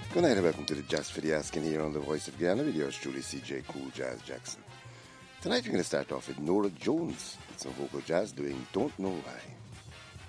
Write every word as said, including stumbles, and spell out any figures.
Good night and welcome to the Jazz for the Asking here on the Voice of Guyana with yours truly, C J Cool Jazz Jackson. Tonight we're going to start off with Nora Jones with some vocal jazz doing Don't Know Why.